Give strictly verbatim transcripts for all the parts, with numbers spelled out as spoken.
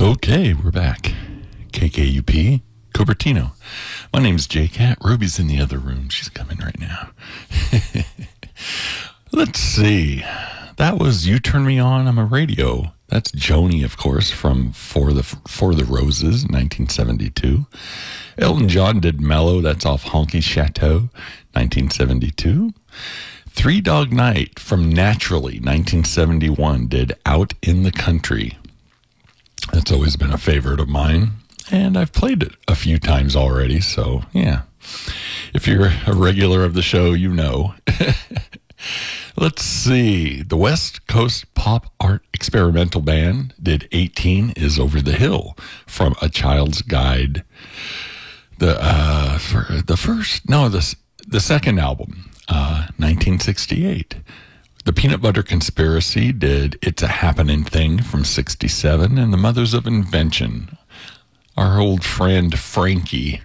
Okay, we're back. K K U P, Cupertino. My name's J Cat. Ruby's in the other room. She's coming right now. Let's see. That was You Turn Me On, I'm a Radio. That's Joni, of course, from For the For the Roses, nineteen seventy-two. Elton John did Mellow. That's off Honky Chateau, nineteen seventy-two. Three Dog Night from Naturally, nineteen seventy-one, did Out in the Country. That's always been a favorite of mine, and I've played it a few times already, so yeah. If you're a regular of the show, you know. Let's see. The West Coast Pop Art Experimental Band did eighteen is Over the Hill from A Child's Guide. The uh, for the first, no, the, the second album, uh, nineteen sixty-eight. The Peanut Butter Conspiracy did It's a Happening Thing from sixty-seven, and the Mothers of Invention, our old friend Frankie,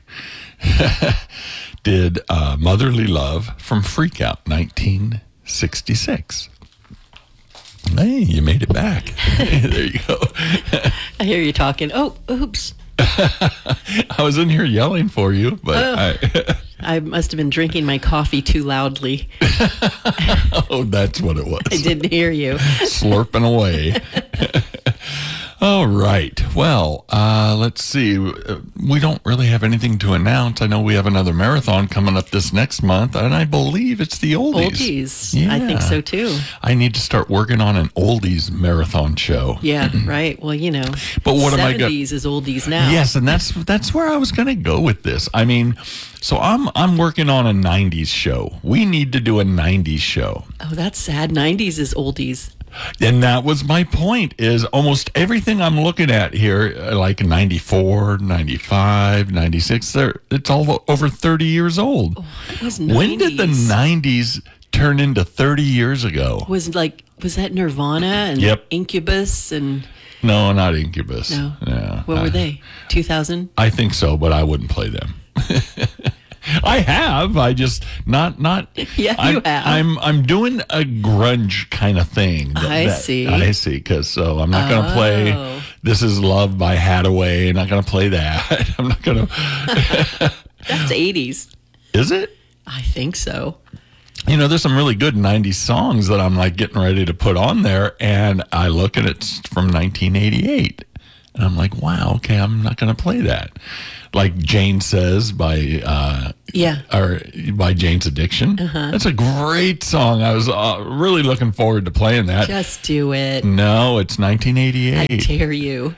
did uh, Motherly Love from Freak Out, nineteen sixty-six. Hey, you made it back. There you go. I hear you talking. Oh, oops. I was in here yelling for you, but oh, I... I must have been drinking my coffee too loudly. Oh, that's what it was. I didn't hear you. Slurping away. All right. Well, uh, let's see. We don't really have anything to announce. I know we have another marathon coming up this next month, and I believe it's the Oldies. Oldies. Yeah. I think so, too. I need to start working on an Oldies marathon show. Yeah, right. Well, you know, but what am I gonna... seventies is oldies now. Yes, and that's that's where I was going to go with this. I mean, so I'm I'm working on a nineties show. We need to do a nineties show. Oh, that's sad. nineties is oldies. And that was my point, is almost everything I'm looking at here, like ninety-four, ninety-five, ninety-six, they're, it's all over thirty years old. Oh, it was when did the nineties turn into thirty years ago? Was like, was that Nirvana and yep. Incubus and... No, not Incubus. No. Yeah. What I, were they? two thousand? I think so, but I wouldn't play them. I have. I just not not. Yeah, I'm, you have. I'm I'm doing a grunge kind of thing. That, I that, see. I see. Because so I'm not going to oh. play "This Is Love" by Hathaway. I'm not going to play that. I'm not going to. That's eighties. Is it? I think so. You know, there's some really good nineties songs that I'm like getting ready to put on there, and I look and it's from nineteen eighty-eight, and I'm like, wow, okay, I'm not going to play that. Like Jane Says by uh, yeah, or by Jane's Addiction. Uh-huh. That's a great song. I was uh, really looking forward to playing that. Just do it. No, it's nineteen eighty-eight. I dare you.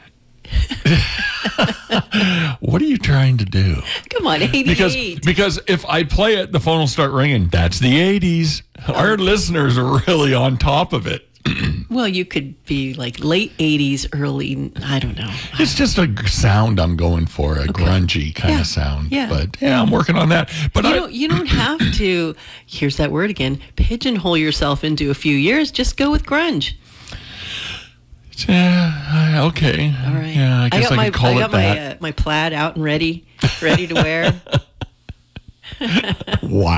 What are you trying to do? Come on, eighty-eight. Because because if I play it, the phone will start ringing. That's the eighties. Oh. Our listeners are really on top of it. Well, you could be like late eighties, early, I don't know. It's just a sound I'm going for, a okay. grungy kind yeah. of sound. Yeah. But yeah, I'm working on that. But you I, don't, you don't have to, here's that word again, pigeonhole yourself into a few years. Just go with grunge. Yeah, okay. All right. Yeah, I guess I, got I my, could call I it got that. my, uh, my plaid out and ready, ready to wear. Wow.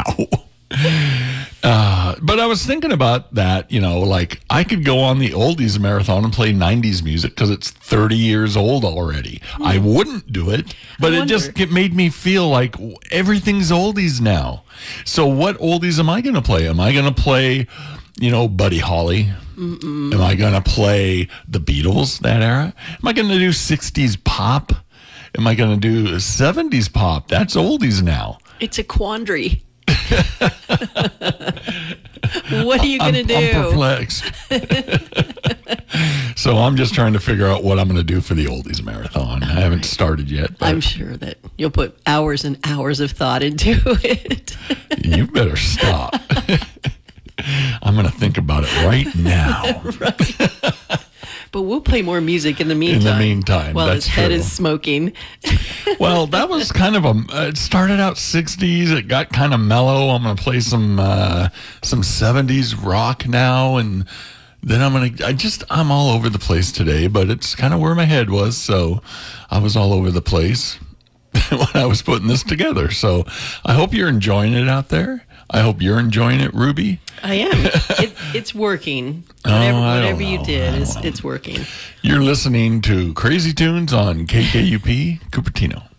Uh, but I was thinking about that, you know, like I could go on the Oldies Marathon and play nineties music because it's thirty years old already. Mm. I wouldn't do it, but it just it made me feel like everything's oldies now. So what oldies am I going to play? Am I going to play, you know, Buddy Holly? Mm-mm. Am I going to play the Beatles, that era? Am I going to do sixties pop? Am I going to do seventies pop? That's oldies now. It's a quandary. What are you going to do? I'm perplexed. So I'm just trying to figure out what I'm going to do for the Oldies Marathon. All I haven't right. started yet. But I'm sure that you'll put hours and hours of thought into it. You better stop. I'm going to think about it right now. Right. But we'll play more music in the meantime. In the meantime, while that's his head true. is smoking. Well, that was kind of a. Uh, it started out sixties. It got kind of mellow. I'm going to play some uh, some seventies rock now, and then I'm going to. I just I'm all over the place today, but it's kind of where my head was. So I was all over the place when I was putting this together. So I hope you're enjoying it out there. I hope you're enjoying it, Ruby. I am. It, it's working. Oh, Whatever, I don't whatever you know. I did, don't is know. it's working. You're listening to Crazy Tunes on K K U P Cupertino.